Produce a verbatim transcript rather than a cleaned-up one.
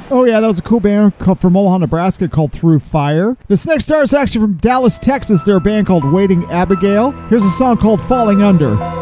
Oh yeah, that was a cool band called, from Omaha, Nebraska called Through Fire. This next star is actually from Dallas, Texas. They're a band called Waiting Abigail. Here's a song called Falling Under.